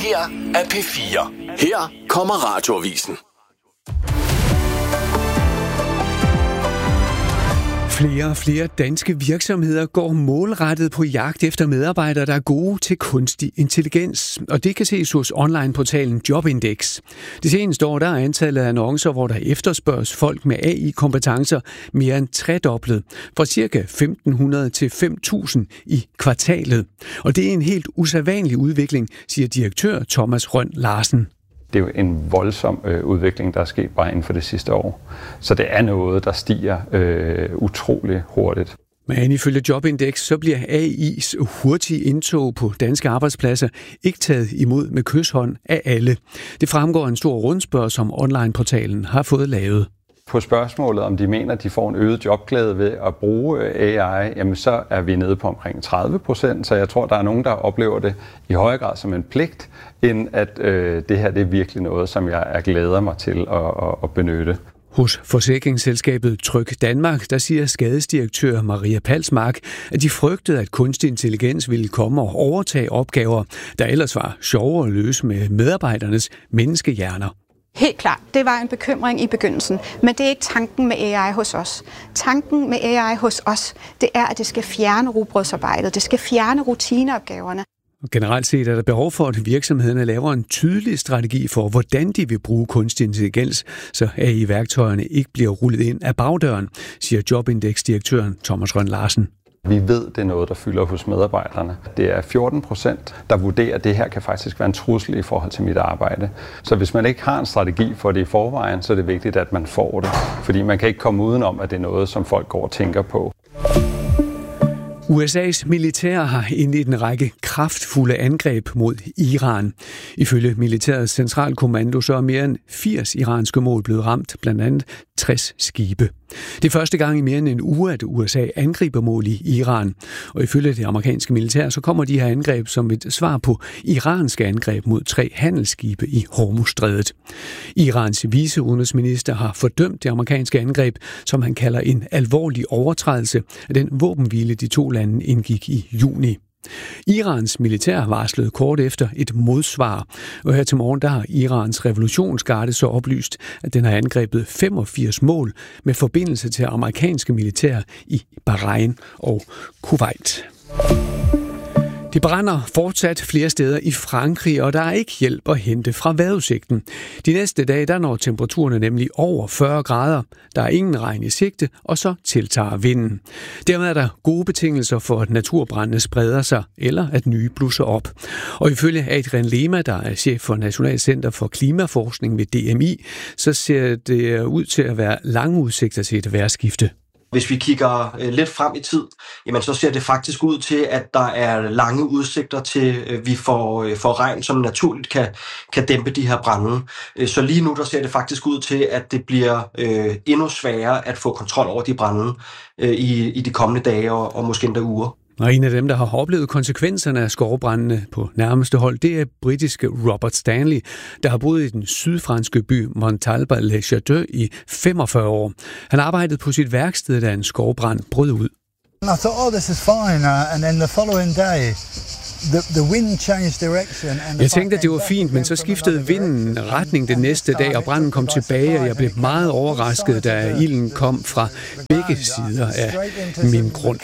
her er P4. Her kommer Radioavisen. Flere og flere danske virksomheder går målrettet på jagt efter medarbejdere, der er gode til kunstig intelligens. Og det kan ses hos onlineportalen Jobindex. Det seneste år der er antallet af annoncer, hvor der efterspørges folk med AI-kompetencer mere end tredoblet. Fra ca. 1.500 til 5.000 i kvartalet. Og det er en helt usædvanlig udvikling, siger direktør Thomas Rønn Larsen. Det er jo en voldsom udvikling, der er sket bare inden for det sidste år. Så det er noget, der stiger utrolig hurtigt. Men ifølge Jobindex, så bliver AI's hurtige indtog på danske arbejdspladser ikke taget imod med kyshånd af alle. Det fremgår en stor rundspørg, som onlineportalen har fået lavet. På spørgsmålet, om de mener, at de får en øget jobglæde ved at bruge AI, jamen så er vi nede på omkring 30%, så jeg tror, der er nogen, der oplever det i højere grad som en pligt, end at det her det er virkelig noget, som jeg glæder mig til at benytte. Hos forsikringsselskabet Tryg Danmark, der siger skadesdirektør Maria Palsmark, at de frygtede, at kunstig intelligens ville komme og overtage opgaver, der ellers var sjovere at løse med medarbejdernes menneskehjerner. Helt klart, det var en bekymring i begyndelsen, men det er ikke tanken med AI hos os. Tanken med AI hos os, det er, at det skal fjerne rugbrødsarbejdet, det skal fjerne rutineopgaverne. Generelt set er der behov for, at virksomhederne laver en tydelig strategi for, hvordan de vil bruge kunstig intelligens, så AI-værktøjerne ikke bliver rullet ind af bagdøren, siger Jobindex-direktøren Thomas Rønn Larsen. Vi ved, det er noget, der fylder hos medarbejderne. Det er 14%, der vurderer, at det her kan faktisk være en trussel i forhold til mit arbejde. Så hvis man ikke har en strategi for det i forvejen, så er det vigtigt, at man får det. Fordi man kan ikke komme udenom, at det er noget, som folk går og tænker på. USA's militær har indledt en række kraftfulde angreb mod Iran. Ifølge militærets centralkommando så er mere end 80 iranske mål blevet ramt, blandt andet 60 skibe. Det er første gang i mere end en uge, at USA angriber mål i Iran. Og ifølge det amerikanske militær, så kommer de her angreb som et svar på iranske angreb mod 3 handelsskibe i Hormuzstrædet. Irans viceudenrigsminister har fordømt det amerikanske angreb, som han kalder en alvorlig overtrædelse af den våbenhvile, de to lande indgik i juni. Irans militær varslede kort efter et modsvar, og her til morgen der har Irans revolutionsgarde så oplyst, at den har angrebet 85 mål med forbindelse til amerikanske militær i Bahrain og Kuwait. Det brænder fortsat flere steder i Frankrig, og der er ikke hjælp at hente fra vejrudsigten. De næste dage der når temperaturerne nemlig over 40 grader. Der er ingen regn i sigte, og så tiltager vinden. Dermed er der gode betingelser for, at naturbrandene spreder sig, eller at nye blusser op. Og ifølge Adrian Lema, der er chef for National Center for Klimaforskning ved DMI, så ser det ud til at være lange udsigter til et vejrskifte. Hvis vi kigger lidt frem i tid, jamen så ser det faktisk ud til, at der er lange udsigter til, at vi får regn, som naturligt kan dæmpe de her brande. Så lige nu der ser det faktisk ud til, at det bliver endnu sværere at få kontrol over de brande i de kommende dage og måske endda uger. Og en af dem, der har oplevet konsekvenserne af skovbrandene på nærmeste hold, det er britiske Robert Stanley, der har boet i den sydfranske by Montalbot-les-Châteaux i 45 år. Han arbejdede på sit værksted, da en skovbrand brød ud. I thought, this is fine, and then the following day, the wind changed direction. Jeg tænkte, at det var fint, men så skiftede vinden retning den næste dag, og branden kom tilbage, og jeg blev meget overrasket, da ilden kom fra begge sider af min grund.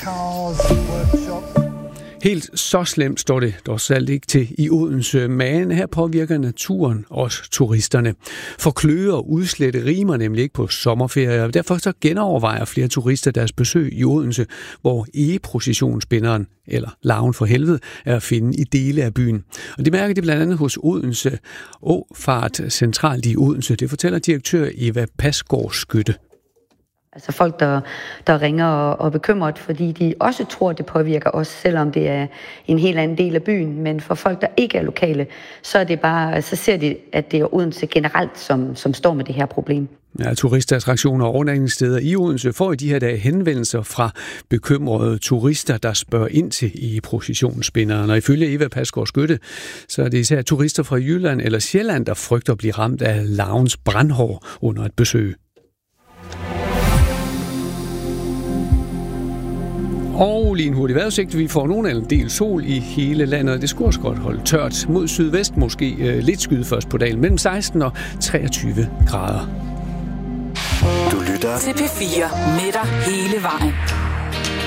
Helt så slemt står det dog selv ikke til i Odense, men her påvirker naturen også turisterne. For kløe og udslette rimer nemlig ikke på sommerferie, og derfor så genovervejer flere turister deres besøg i Odense, hvor egeprocessionsbinderen, eller larven for helvede, er at finde i dele af byen. Og det mærker de blandt andet hos Odense Åfart centralt i Odense. Det fortæller direktør Eva Pasgaard Skytte. Altså folk, der ringer og er bekymret, fordi de også tror, det påvirker os, selvom det er en helt anden del af byen. Men for folk, der ikke er lokale, så er det bare, så ser de, at det er Odense generelt, som står med det her problem. Ja, turistattraktioner og overnatningssteder i Odense får i de her dage henvendelser fra bekymrede turister, der spørger ind til i processionsspinderen. Og ifølge Eva Pasgaard Skytte, så er det især turister fra Jylland eller Sjælland, der frygter at blive ramt af larvens brandhår under et besøg. Og lige en hurtig vejrudsigt. Vi får nogle af en del sol i hele landet. Det skulle også godt holde tørt. Mod sydvest måske lidt skyde først på dagen. Mellem 16 og 23 grader. Du lytter til P4 med dig hele vejen.